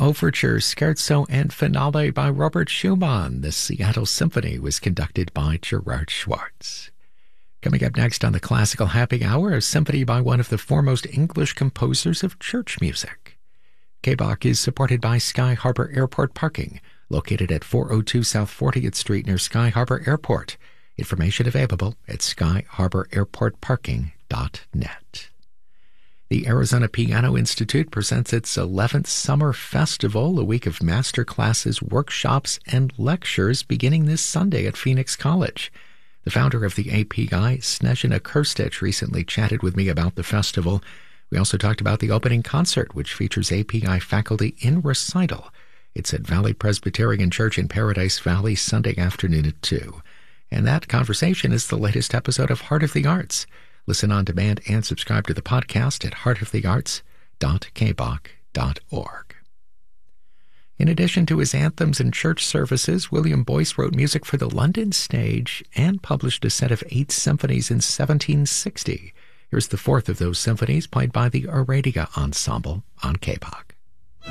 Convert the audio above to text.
Overture, Scherzo, and Finale by Robert Schumann. The Seattle Symphony was conducted by Gerard Schwartz. Coming up next on the Classical Happy Hour, a symphony by one of the foremost English composers of church music. KBOC is supported by Sky Harbor Airport Parking, located at 402 South 40th Street near Sky Harbor Airport. Information available at skyharbораirportparking.net. The Arizona Piano Institute presents its 11th Summer Festival, a week of master classes, workshops, and lectures beginning this Sunday at Phoenix College. The founder of the API, Snezhina Krstić, recently chatted with me about the festival. We also talked about the opening concert, which features API faculty in recital. It's at Valley Presbyterian Church in Paradise Valley, Sunday afternoon at 2. And that conversation is the latest episode of Heart of the Arts. Listen on demand and subscribe to the podcast at heartofthearts.kboc.org. In addition to his anthems and church services, William Boyce wrote music for the London stage and published a set of 8 symphonies in 1760. Here's the fourth of those symphonies, played by the Aradia Ensemble on KBOC.